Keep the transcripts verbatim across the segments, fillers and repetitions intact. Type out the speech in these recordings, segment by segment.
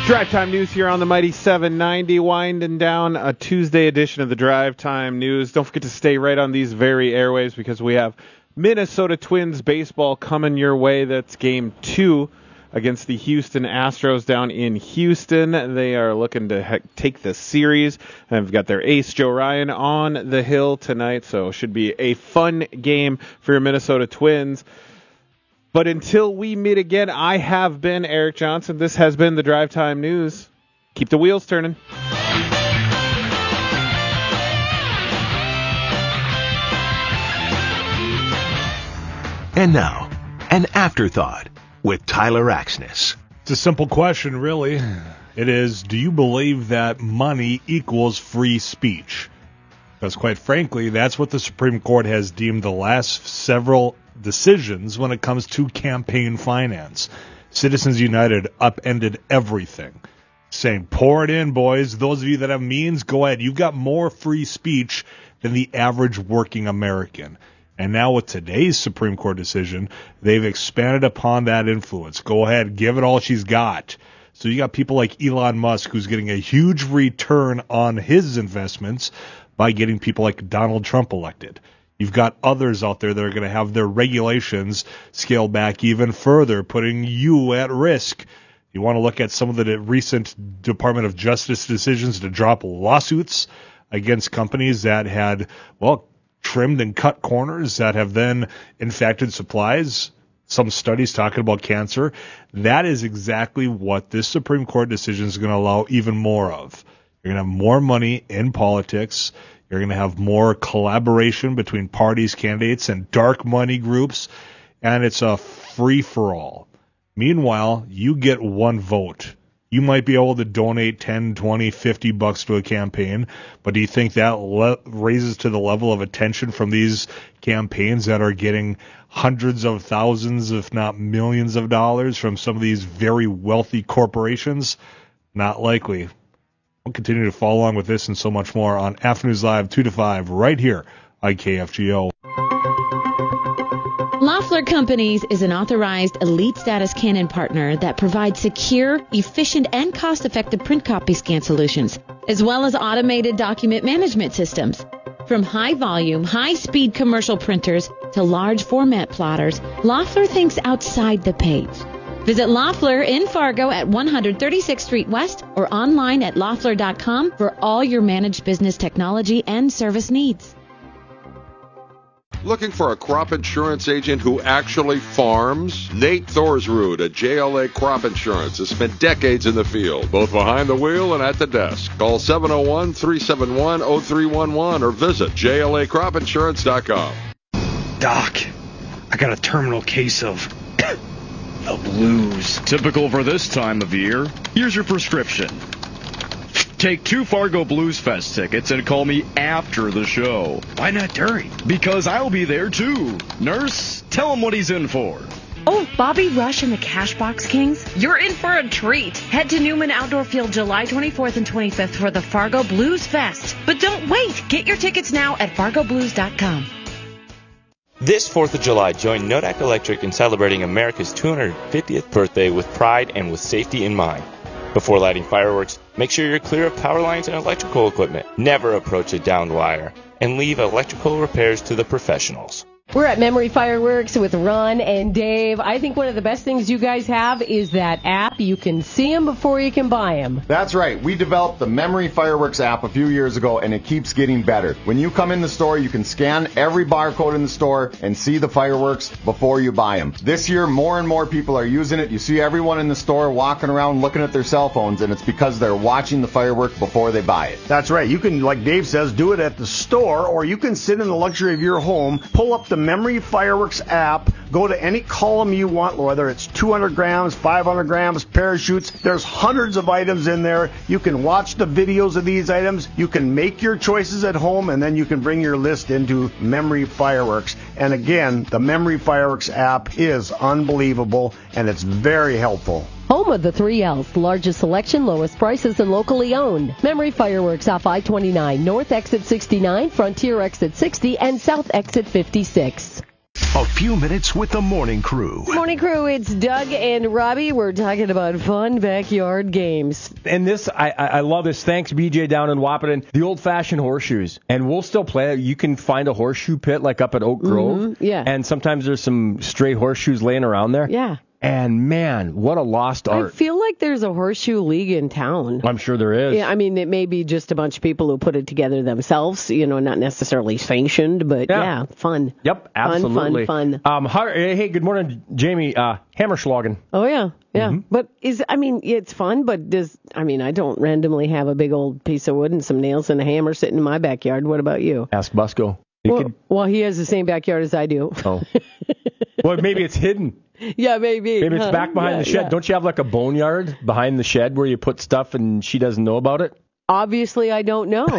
Drive Time News here on the Mighty seven ninety, winding down a Tuesday edition of the Drive Time News. Don't forget to stay right on these very airwaves because we have Minnesota Twins baseball coming your way. That's game two against the Houston Astros down in Houston. They are looking to he- take the series, and they've got their ace Joe Ryan on the hill tonight, so it should be a fun game for your Minnesota Twins. But until we meet again, I have been Eric Johnson. This has been the Drive Time News. Keep the wheels turning. And now, an afterthought with Tyler Axness. It's a simple question, really. It is, do you believe that money equals free speech? Because quite frankly, that's what the Supreme Court has deemed the last several decisions when it comes to campaign finance. Citizens United upended everything, saying, pour it in, boys. Those of you that have means, go ahead. You've got more free speech than the average working American. And now with today's Supreme Court decision, they've expanded upon that influence. Go ahead, give it all she's got. So you got people like Elon Musk, who's getting a huge return on his investments by getting people like Donald Trump elected. You've got others out there that are going to have their regulations scaled back even further, putting you at risk. You want to look at some of the recent Department of Justice decisions to drop lawsuits against companies that had, well, trimmed and cut corners that have then infected supplies. Some studies talking about cancer. That is exactly what this Supreme Court decision is going to allow even more of. You're going to have more money in politics. You're going to have more collaboration between parties, candidates, and dark money groups, and it's a free-for-all. Meanwhile, you get one vote. You might be able to donate ten, twenty, fifty bucks to a campaign, but do you think that le- raises to the level of attention from these campaigns that are getting hundreds of thousands, if not millions of dollars from some of these very wealthy corporations? Not likely. We'll continue to follow along with this and so much more on Afternoons Live two to five right here on K F G O. Loeffler Companies is an authorized elite status Canon partner that provides secure, efficient, and cost-effective print copy scan solutions, as well as automated document management systems. From high-volume, high-speed commercial printers to large format plotters, Loeffler thinks outside the page. Visit Loeffler in Fargo at one thirty-sixth Street West or online at loeffler dot com for all your managed business technology and service needs. Looking for a crop insurance agent who actually farms? Nate Thorsrud at J L A Crop Insurance has spent decades in the field, both behind the wheel and at the desk. Call seven oh one, three seven one, oh three one one or visit J L A crop insurance dot com. Doc, I got a terminal case of the blues. Typical for this time of year. Here's your prescription. Take two Fargo Blues Fest tickets and call me after the show. Why not during? Because I'll be there too. Nurse, tell him what he's in for. Oh, Bobby Rush and the Cashbox Kings? You're in for a treat. Head to Newman Outdoor Field July twenty-fourth and twenty-fifth for the Fargo Blues Fest. But don't wait. Get your tickets now at fargo blues dot com. This fourth of July, join Nodak Electric in celebrating America's two hundred fiftieth birthday with pride and with safety in mind. Before lighting fireworks, make sure you're clear of power lines and electrical equipment. Never approach a downed wire, and leave electrical repairs to the professionals. We're at Memory Fireworks with Ron and Dave. I think one of the best things you guys have is that app. You can see them before you can buy them. That's right. We developed the Memory Fireworks app a few years ago, and it keeps getting better. When you come in the store, you can scan every barcode in the store and see the fireworks before you buy them. This year, more and more people are using it. You see everyone in the store walking around looking at their cell phones, and it's because they're watching the firework before they buy it. That's right. You can, like Dave says, do it at the store, or you can sit in the luxury of your home, pull up the Memory Fireworks app, go to any column you want, whether it's two hundred grams, five hundred grams, parachutes. There's hundreds of items in there. You can watch the videos of these items. You can make your choices at home, and then you can bring your list into Memory Fireworks. And again, the Memory Fireworks app is unbelievable, and it's very helpful. Home of the three L's, largest selection, lowest prices, and locally owned. Memory Fireworks off I twenty-nine, North Exit sixty-nine, Frontier Exit sixty, and South Exit fifty-six. A few minutes with the morning crew. Morning crew, it's Doug and Robbie. We're talking about fun backyard games. And this, I, I love this. Thanks, B J down in Wahpeton. The old-fashioned horseshoes. And we'll still play it. You can find a horseshoe pit like up at Oak Grove. Mm-hmm, yeah. And sometimes there's some stray horseshoes laying around there. Yeah. And, man, what a lost art. I feel like there's a horseshoe league in town. I'm sure there is. Yeah, I mean, it may be just a bunch of people who put it together themselves, you know, not necessarily sanctioned, but yeah, yeah fun. Yep, absolutely. Fun, fun, fun. Um, how, hey, good morning, Jamie. Uh, Hammerschlagen. Oh, yeah, yeah. Mm-hmm. But, is I mean, it's fun, but does, I mean, I don't randomly have a big old piece of wood and some nails and a hammer sitting in my backyard. What about you? Ask Busco. He well, could... well, he has the same backyard as I do. Oh. Well, maybe it's hidden. Yeah, maybe. Maybe it's huh? back behind yeah, the shed. Yeah. Don't you have like a boneyard behind the shed where you put stuff and she doesn't know about it? Obviously, I don't know.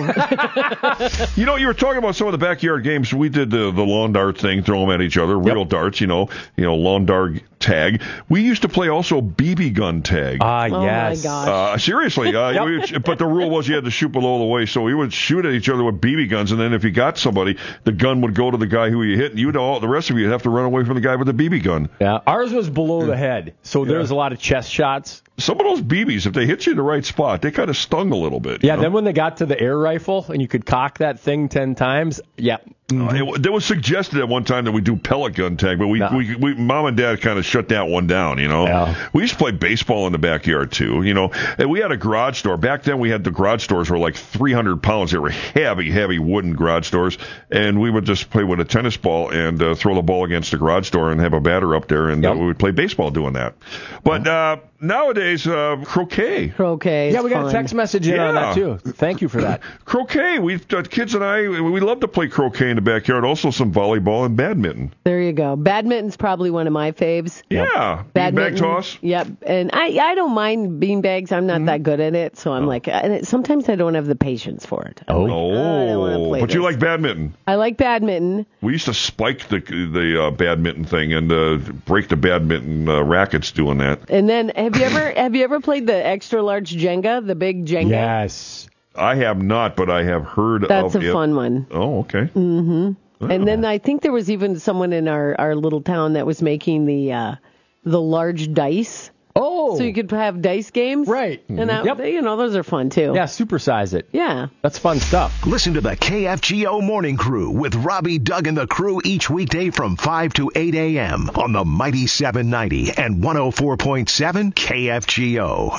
You know, you were talking about some of the backyard games. We did the, the lawn dart thing, throw them at each other, real yep. darts, you know, you know, lawn dart tag. We used to play also B B gun tag. Ah, oh yes. My gosh. Uh, seriously. Uh, yep. we, but the rule was you had to shoot below the waist, so we would shoot at each other with B B guns, and then if you got somebody, the gun would go to the guy who you hit, and you'd all, the rest of you would have to run away from the guy with the B B gun. Yeah, ours was below the head, so yeah. there was a lot of chest shots. Some of those B Bs, if they hit you in the right spot, they kind of stung a little bit. Yeah, you know? Then when they got to the air rifle and you could cock that thing ten times, yeah. Mm-hmm. Uh, it, it was suggested at one time that we do pellet gun tag, but we, no. we, we mom and dad kind of shut that one down, you know. Yeah. We used to play baseball in the backyard, too, you know. And we had a garage door. Back then, we had the garage doors were like three hundred pounds. They were heavy, heavy wooden garage doors. And we would just play with a tennis ball and uh, throw the ball against the garage door and have a batter up there, and yep. uh, we would play baseball doing that. But uh, nowadays, uh, croquet. Croquet. Yeah, we got fun. a text message in yeah. on that, too. Thank you for that. Croquet. We uh, kids and I, we love to play croquet in the backyard. Also some volleyball and badminton. There you go. Badminton's probably one of my faves. Yeah. Badminton. Beanbag toss. Yep. And I, I don't mind beanbags. I'm not mm-hmm. that good at it, so I'm oh. like, and it, sometimes I don't have the patience for it. I'm oh. Like, oh, I don't want to play But this. you like badminton? I like badminton. We used to spike the the uh, badminton thing and uh, break the badminton uh, rackets doing that. And then have you ever have you ever played the extra large Jenga, the big Jenga? Yes. I have not, but I have heard That's of it. That's a fun one. Oh, okay. Mm-hmm. Oh. And then I think there was even someone in our, our little town that was making the uh, the large dice. Oh. So you could have dice games. Right. And that, yep. you know, those are fun too. Yeah, supersize it. Yeah. That's fun stuff. Listen to the K F G O Morning Crew with Robbie, Doug, and the crew each weekday from five to eight a.m. on the Mighty seven ninety and one oh four point seven K F G O.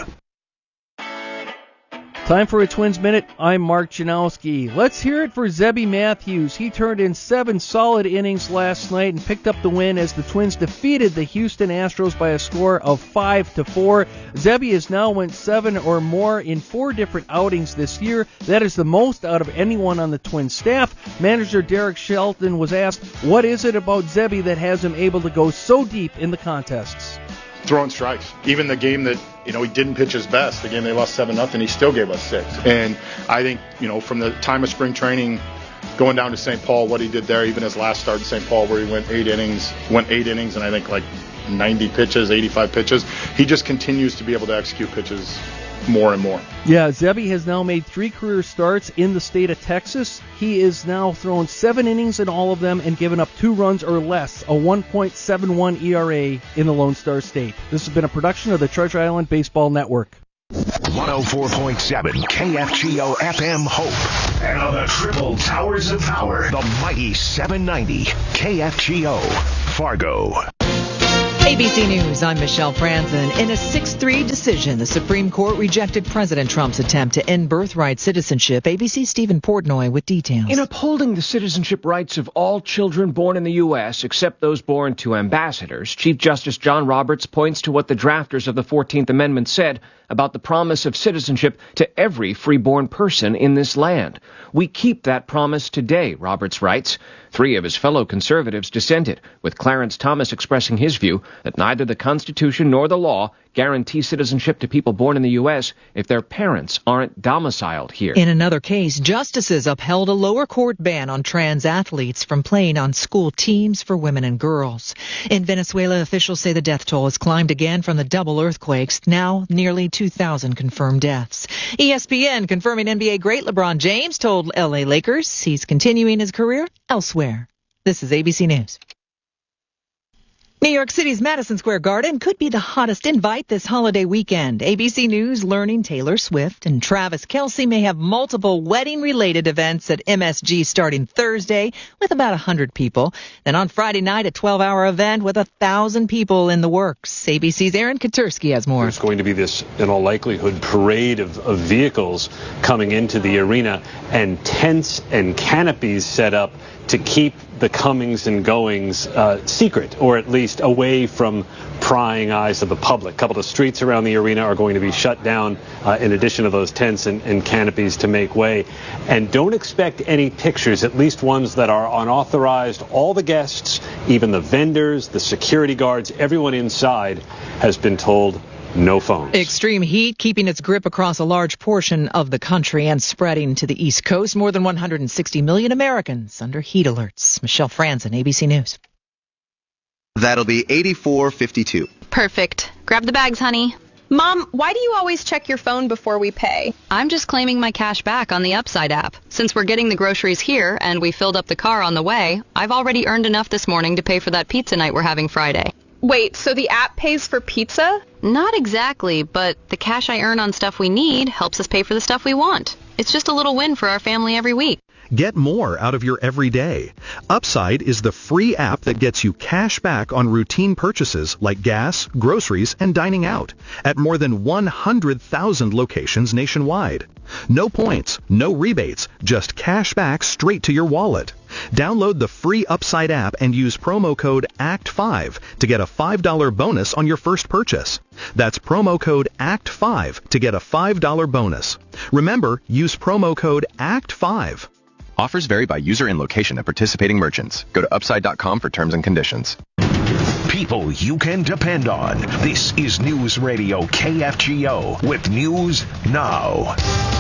Time for a Twins Minute. I'm Mark Janowski. Let's hear it for Zebby Matthews. He turned in seven solid innings last night and picked up the win as the Twins defeated the Houston Astros by a score of five to four. Zebby has now went seven or more in four different outings this year. That is the most out of anyone on the Twins staff. Manager Derek Shelton was asked, what is it about Zebby that has him able to go so deep in the contests? Throwing strikes. Even the game that, you know, he didn't pitch his best, the game they lost seven nothing, he still gave us six. And I think, you know, from the time of spring training going down to Saint Paul, what he did there, even his last start in Saint Paul where he went eight innings, went eight innings and I think like ninety pitches, eighty-five pitches, he just continues to be able to execute pitches more and more. Yeah, Zebby has now made three career starts in the state of Texas. He is now thrown seven innings in all of them and given up two runs or less, a one point seven one E R A in the Lone Star State. This has been a production of the Treasure Island Baseball Network. one oh four point seven K F G O F M Hope. And on the triple towers of power, the mighty seven ninety K F G O Fargo. A B C News, I'm Michelle Franzen. In a six three decision, the Supreme Court rejected President Trump's attempt to end birthright citizenship. A B C's Stephen Portnoy with details. In upholding the citizenship rights of all children born in the U S, except those born to ambassadors, Chief Justice John Roberts points to what the drafters of the fourteenth Amendment said about the promise of citizenship to every freeborn person in this land. We keep that promise today, Roberts writes. Three of his fellow conservatives dissented, with Clarence Thomas expressing his view that neither the Constitution nor the law guarantee citizenship to people born in the U S if their parents aren't domiciled here. In another case, justices upheld a lower court ban on trans athletes from playing on school teams for women and girls. In Venezuela, officials say the death toll has climbed again from the double earthquakes, now nearly two thousand confirmed deaths. E S P N confirming N B A great LeBron James told L A Lakers he's continuing his career elsewhere. This is A B C News. New York City's Madison Square Garden could be the hottest invite this holiday weekend. A B C News learning Taylor Swift and Travis Kelce may have multiple wedding-related events at M S G starting Thursday with about one hundred people. Then on Friday night, a twelve-hour event with one thousand people in the works. A B C's Aaron Katursky has more. There's going to be this, in all likelihood, parade of, of vehicles coming into the arena and tents and canopies set up to keep the comings and goings uh, secret, or at least away from prying eyes of the public. A couple of streets around the arena are going to be shut down uh, in addition to those tents and, and canopies to make way. And don't expect any pictures, at least ones that are unauthorized. All the guests, even the vendors, the security guards, everyone inside has been told no phones. Extreme heat keeping its grip across a large portion of the country and spreading to the East Coast. More than one hundred sixty million Americans under heat alerts. Michelle Franzen, A B C News. That'll be eighty-four fifty-two. Perfect. Grab the bags, honey. Mom, why do you always check your phone before we pay? I'm just claiming my cash back on the Upside app. Since we're getting the groceries here and we filled up the car on the way, I've already earned enough this morning to pay for that pizza night we're having Friday. Wait, so the app pays for pizza? Not exactly, but the cash I earn on stuff we need helps us pay for the stuff we want. It's just a little win for our family every week. Get more out of your everyday. Upside is the free app that gets you cash back on routine purchases like gas, groceries, and dining out at more than one hundred thousand locations nationwide. No points, no rebates, just cash back straight to your wallet. Download the free Upside app and use promo code A C T five to get a five dollars bonus on your first purchase. That's promo code A C T five to get a five dollars bonus. Remember, use promo code A C T five. Offers vary by user and location at participating merchants. Go to upside dot com for terms and conditions. People you can depend on. This is News Radio K F G O with News Now.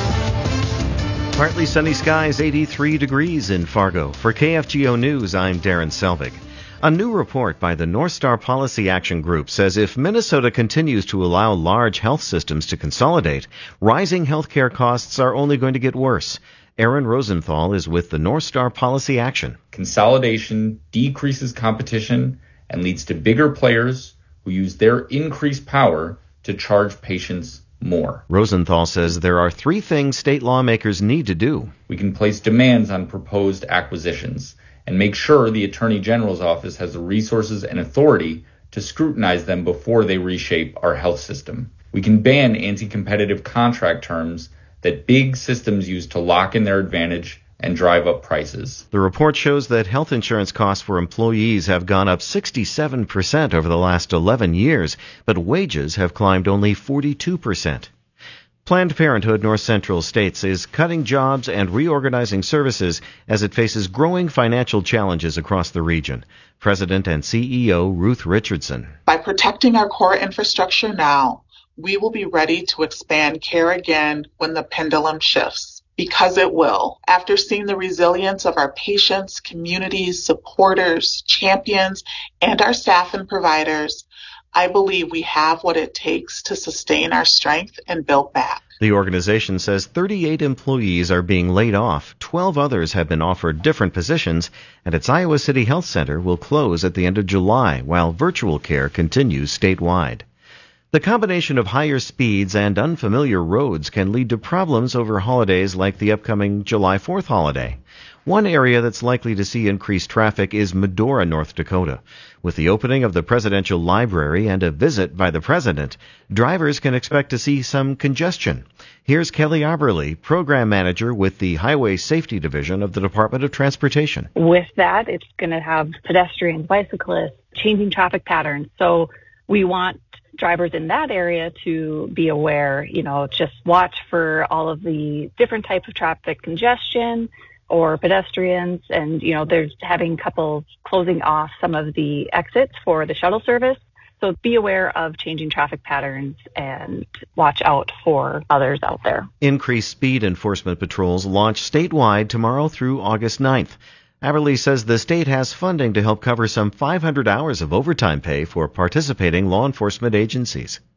Partly sunny skies, eighty-three degrees in Fargo. For K F G O News, I'm Darren Selvig. A new report by the North Star Policy Action Group says if Minnesota continues to allow large health systems to consolidate, rising healthcare costs are only going to get worse. Aaron Rosenthal is with the North Star Policy Action. Consolidation decreases competition and leads to bigger players who use their increased power to charge patients more. Rosenthal says there are three things state lawmakers need to do. We can place demands on proposed acquisitions and make sure the Attorney General's office has the resources and authority to scrutinize them before they reshape our health system. We can ban anti-competitive contract terms that big systems use to lock in their advantage and drive up prices. The report shows that health insurance costs for employees have gone up sixty-seven percent over the last eleven years, but wages have climbed only forty-two percent. Planned Parenthood North Central states is cutting jobs and reorganizing services as it faces growing financial challenges across the region. President and C E O Ruth Richardson. By protecting our core infrastructure now, we will be ready to expand care again when the pendulum shifts, because it will. After seeing the resilience of our patients, communities, supporters, champions, and our staff and providers, I believe we have what it takes to sustain our strength and build back. The organization says thirty-eight employees are being laid off, twelve others have been offered different positions, and its Iowa City Health Center will close at the end of July while virtual care continues statewide. The combination of higher speeds and unfamiliar roads can lead to problems over holidays like the upcoming July fourth holiday. One area that's likely to see increased traffic is Medora, North Dakota. With the opening of the Presidential Library and a visit by the President, drivers can expect to see some congestion. Here's Kelly Aberle, Program Manager with the Highway Safety Division of the Department of Transportation. With that, it's going to have pedestrians, bicyclists, changing traffic patterns. So we want drivers in that area to be aware, you know, just watch for all of the different types of traffic congestion or pedestrians. And, you know, there's having couples closing off some of the exits for the shuttle service. So be aware of changing traffic patterns and watch out for others out there. Increased speed enforcement patrols launch statewide tomorrow through August ninth. Aberle says the state has funding to help cover some five hundred hours of overtime pay for participating law enforcement agencies.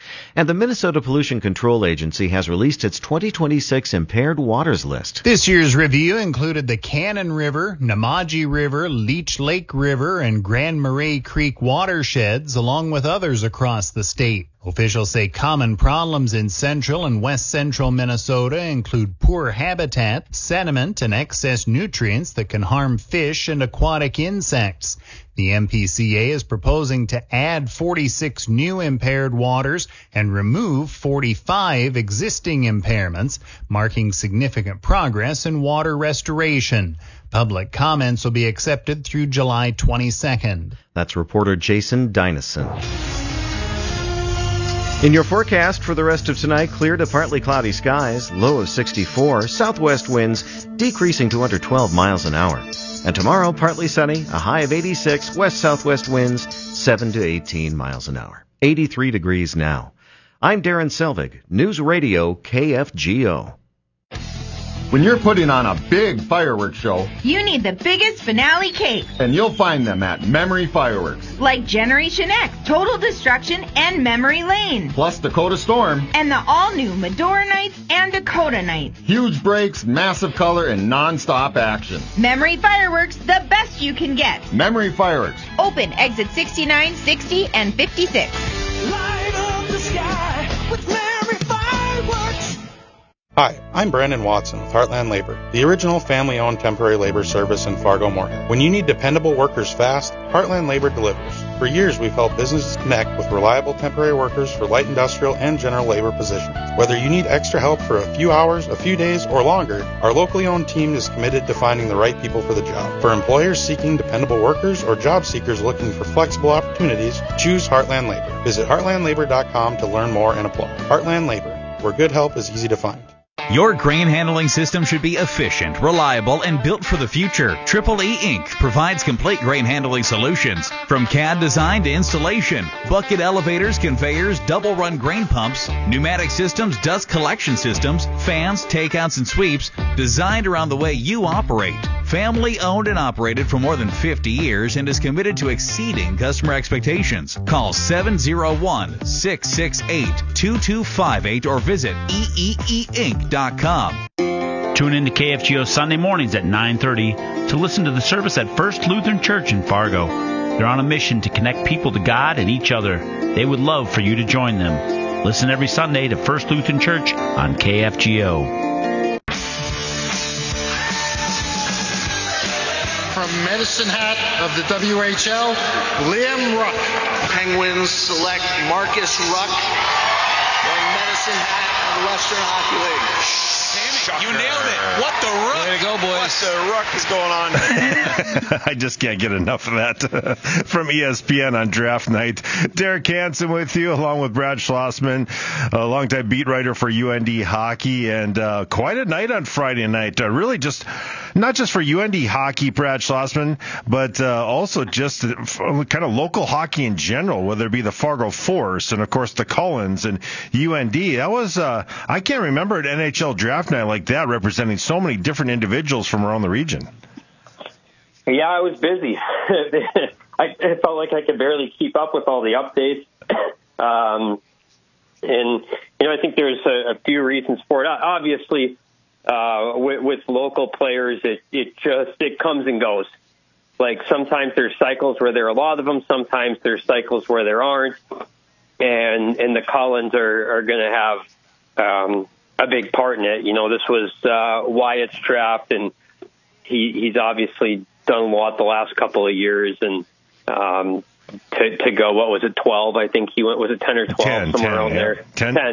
And the Minnesota Pollution Control Agency has released its twenty twenty-six Impaired Waters List. This year's review included the Cannon River, Namaji River, Leech Lake River, and Grand Marais Creek watersheds, along with others across the state. Officials say common problems in central and west central Minnesota include poor habitat, sediment, and excess nutrients that can harm fish and aquatic insects. The M P C A is proposing to add forty-six new impaired waters and remove forty-five existing impairments, marking significant progress in water restoration. Public comments will be accepted through July twenty-second. That's reporter Jason Dynison. In your forecast for the rest of tonight, clear to partly cloudy skies, low of sixty-four, southwest winds decreasing to under twelve miles an hour. And tomorrow, partly sunny, a high of eighty-six, west-southwest winds, seven to eighteen miles an hour. eighty-three degrees now. I'm Darren Selvig, News Radio K F G O. When you're putting on a big fireworks show, you need the biggest finale cake. And you'll find them at Memory Fireworks. Like Generation X, Total Destruction, and Memory Lane. Plus Dakota Storm. And the all-new Medora Nights and Dakota Nights. Huge breaks, massive color, and non-stop action. Memory Fireworks, the best you can get. Memory Fireworks. Open exit sixty-nine, sixty, and fifty-six. Light up the sky with Memory Fireworks. Hi, I'm Brandon Watson with Heartland Labor, the original family-owned temporary labor service in Fargo-Moorhead. When you need dependable workers fast, Heartland Labor delivers. For years, we've helped businesses connect with reliable temporary workers for light industrial and general labor positions. Whether you need extra help for a few hours, a few days, or longer, our locally owned team is committed to finding the right people for the job. For employers seeking dependable workers or job seekers looking for flexible opportunities, choose Heartland Labor. Visit heartland labor dot com to learn more and apply. Heartland Labor, where good help is easy to find. Your grain handling system should be efficient, reliable, and built for the future. Triple E Incorporated provides complete grain handling solutions, from C A D design to installation, bucket elevators, conveyors, double-run grain pumps, pneumatic systems, dust collection systems, fans, takeouts, and sweeps, designed around the way you operate. Family owned and operated for more than fifty years and is committed to exceeding customer expectations. Call seven oh one, six six eight, two two five eight or visit E E E Inc dot com. Tune in to K F G O Sunday mornings at nine thirty to listen to the service at First Lutheran Church in Fargo. They're on a mission to connect people to God and each other. They would love for you to join them. Listen every Sunday to First Lutheran Church on K F G O. From Medicine Hat of the W H L, Liam Ruck. Penguins select Marcus Ruck from Medicine Hat of the Western Hockey League. You nailed it. What the ruck? Way to go, boys. What the ruck is going on? I just can't get enough of that from E S P N on draft night. Derek Hansen with you, along with Brad Schlossman, a longtime beat writer for U N D Hockey, and uh, quite a night on Friday night. Uh, really just not just for U N D Hockey, Brad Schlossman, but uh, also just kind of local hockey in general, whether it be the Fargo Force and, of course, the Cullens and U N D. That was, uh, I can't remember an N H L draft night like that, representing so many different individuals from around the region. Yeah, I was busy. I it felt like I could barely keep up with all the updates. Um, and, you know, I think there's a, a few reasons for it. Obviously, uh, with, with local players, it, it just, it comes and goes. Like sometimes there's cycles where there are a lot of them. Sometimes there's cycles where there aren't. And, and the Cullens are, are going to have, um, a big part in it. You know, this was uh, Wyatt's draft, and he, he's obviously done a lot the last couple of years. And um, to, to go, what was it, twelve? I think he went, was it ten or twelve, ten, somewhere ten, around yeah. there? ten. ten.